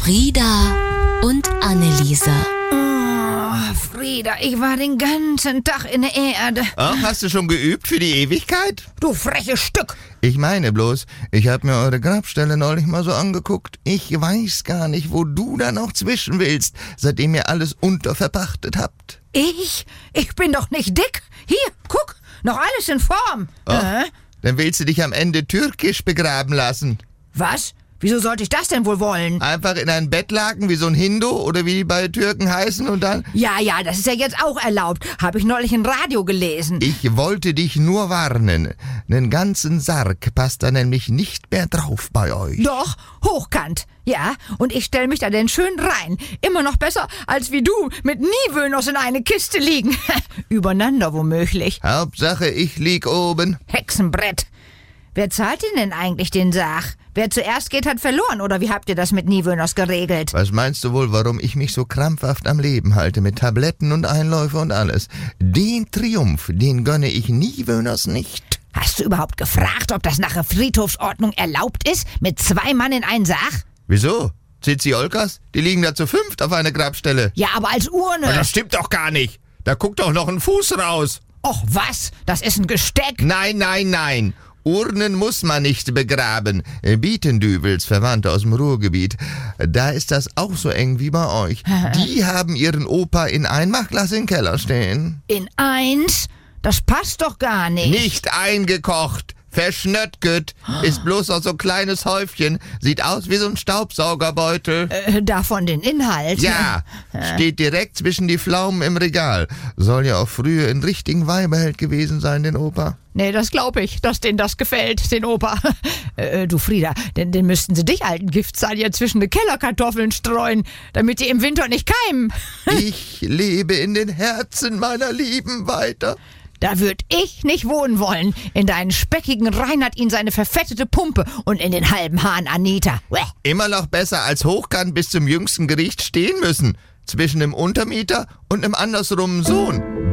Frieda und Anneliese. Oh, Frieda, ich war den ganzen Tag in der Erde. Ach, hast du schon geübt für die Ewigkeit? Du freches Stück. Ich meine bloß, ich habe mir eure Grabstelle neulich mal so angeguckt. Ich weiß gar nicht, wo du da noch zwischen willst, seitdem ihr alles unterverpachtet habt. Ich bin doch nicht dick. Hier, guck, noch alles in Form. Dann willst du dich am Ende türkisch begraben lassen. Was? Wieso sollte ich das denn wohl wollen? Einfach in ein Bettlaken wie so ein Hindu oder wie die bei Türken heißen und dann... Ja, das ist ja jetzt auch erlaubt. Habe ich neulich im Radio gelesen. Ich wollte dich nur warnen. Einen ganzen Sarg passt da nämlich nicht mehr drauf bei euch. Doch, hochkant. Ja, und ich stell mich da denn schön rein. Immer noch besser, als wie du mit Nivönos in eine Kiste liegen. Übereinander womöglich. Hauptsache, ich lieg oben. Hexenbrett. Wer zahlt denn eigentlich den Sarg? Wer zuerst geht, hat verloren, oder wie habt ihr das mit Nivönos geregelt? Was meinst du wohl, warum ich mich so krampfhaft am Leben halte, mit Tabletten und Einläufe und alles? Den Triumph, den gönne ich Nivönos nicht. Hast du überhaupt gefragt, ob das nach der Friedhofsordnung erlaubt ist, mit 2 Mann in einen Sarg? Wieso? Tsitsiolkas? Die liegen da zu 5 auf einer Grabstelle. Ja, aber als Urne. Aber das stimmt doch gar nicht. Da guckt doch noch ein Fuß raus. Och, was? Das ist ein Gesteck. Nein. Urnen muss man nicht begraben. Bietendüvels, Verwandte aus dem Ruhrgebiet, da ist das auch so eng wie bei euch. Die haben ihren Opa in Einmachglas im Keller stehen. In eins? Das passt doch gar nicht. Nicht eingekocht, verschnöttget, ist bloß noch so ein kleines Häufchen, sieht aus wie so ein Staubsaugerbeutel. Davon den Inhalt. Ja, steht direkt zwischen die Pflaumen im Regal. Soll ja auch früher ein richtigen Weiberheld gewesen sein, den Opa. Nee, das glaube ich, dass denen das gefällt, den Opa. Du Frieda, denn müssten sie dich alten Giftzahn zwischen die Kellerkartoffeln streuen, damit die im Winter nicht keimen. Ich lebe in den Herzen meiner Lieben weiter. Da würd ich nicht wohnen wollen. In deinen speckigen Reinhard ihn seine verfettete Pumpe und in den halben Hahn Anita. Immer noch besser als hochkant bis zum jüngsten Gericht stehen müssen. Zwischen einem Untermieter und einem andersrumen Sohn.